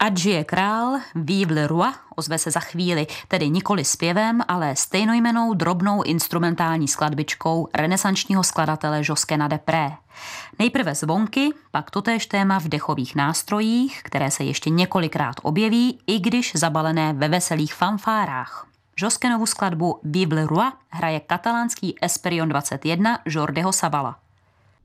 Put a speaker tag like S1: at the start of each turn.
S1: Ať žije král, Vive le roi, ozve se za chvíli, tedy nikoli zpěvem, ale stejnojmennou drobnou instrumentální skladbičkou renesančního skladatele Joskena de Pré. Nejprve zvonky, pak totéž téma v dechových nástrojích, které se ještě několikrát objeví, i když zabalené ve veselých fanfárách. Joskenovu skladbu Vive le roi hraje katalánský Esperion 21 Jordiho Sabala.